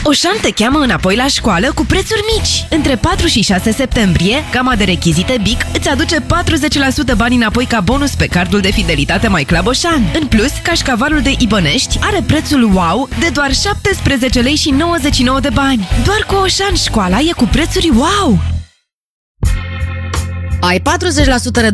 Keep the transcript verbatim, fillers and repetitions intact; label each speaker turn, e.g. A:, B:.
A: Oșan te cheamă înapoi la școală cu prețuri mici. Între patru și șase septembrie, gama de rechizite Bic îți aduce patruzeci la sută bani înapoi ca bonus pe cardul de fidelitate My Club Oșan. În plus, cașcavalul de Ibănești are prețul wow de doar șaptesprezece lei și nouăzeci și nouă de bani. Doar cu Oșan școala e cu prețuri wow!
B: Ai patruzeci la sută